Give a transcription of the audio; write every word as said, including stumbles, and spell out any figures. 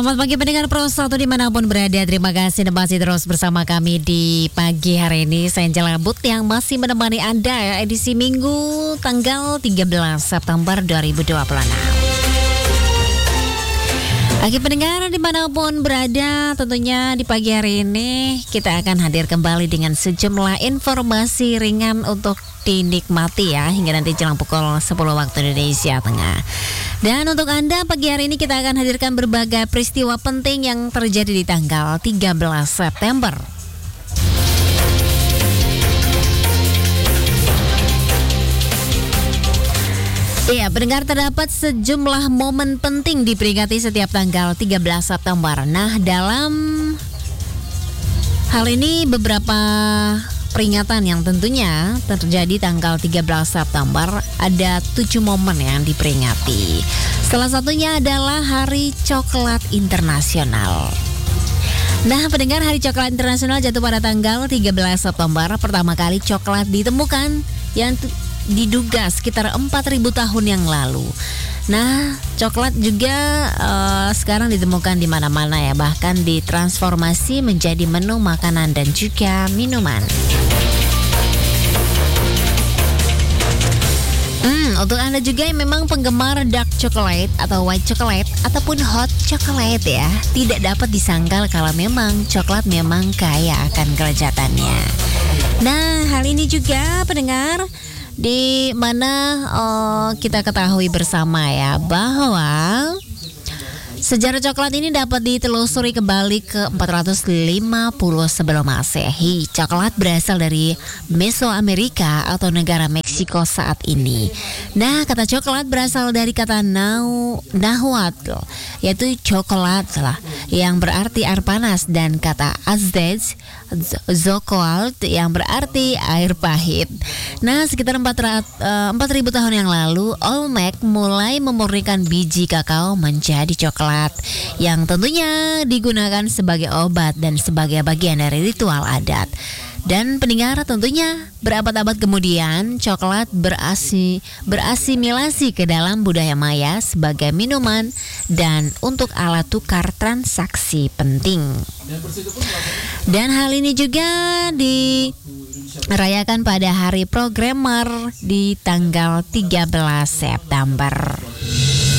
Selamat pagi pendengar Pro satu dimanapun berada. Terima kasih dan masih terus bersama kami di pagi hari ini. Saya Angela But yang masih menemani Anda ya, edisi Minggu tanggal tiga belas September dua ribu dua puluh enam. Bagi pendengar dimanapun berada, tentunya di pagi hari ini kita akan hadir kembali dengan sejumlah informasi ringan untuk dinikmati ya hingga nanti jelang pukul sepuluh waktu Indonesia Tengah. Dan untuk Anda pagi hari ini kita akan hadirkan berbagai peristiwa penting yang terjadi di tanggal tiga belas September. Iya, pendengar, terdapat sejumlah momen penting diperingati setiap tanggal tiga belas September. Nah, dalam hal ini beberapa peringatan yang tentunya terjadi tanggal tiga belas September, ada tujuh momen yang diperingati. Salah satunya adalah Hari Coklat Internasional. Nah, pendengar, Hari Coklat Internasional jatuh pada tanggal tiga belas September. Pertama kali coklat ditemukan yang t- diduga sekitar empat ribu tahun yang lalu. Nah, coklat juga uh, sekarang ditemukan di mana-mana ya, bahkan ditransformasi menjadi menu makanan dan juga minuman. Hmm, untuk Anda juga yang memang penggemar dark chocolate atau white chocolate ataupun hot chocolate ya, tidak dapat disangkal kalau memang coklat memang kaya akan kelezatannya. Nah, hal ini juga pendengar, di mana oh, kita ketahui bersama ya bahwa sejarah coklat ini dapat ditelusuri kembali ke empat ratus lima puluh sebelum Masehi. Coklat berasal dari Mesoamerika atau negara Meksiko saat ini. Nah, kata coklat berasal dari kata nau, Nahuatl, yaitu coklat lah, yang berarti air panas, dan kata Aztec, Zocoalt, yang berarti air pahit. Nah, sekitar empat ribu tahun yang lalu, Olmec mulai memurnikan biji kakao menjadi coklat yang tentunya digunakan sebagai obat dan sebagai bagian dari ritual adat. Dan pendengar, tentunya berabad-abad kemudian coklat berasi, berasimilasi ke dalam budaya Maya sebagai minuman dan untuk alat tukar transaksi penting. Dan hal ini juga dirayakan pada Hari Programmer di tanggal tiga belas September.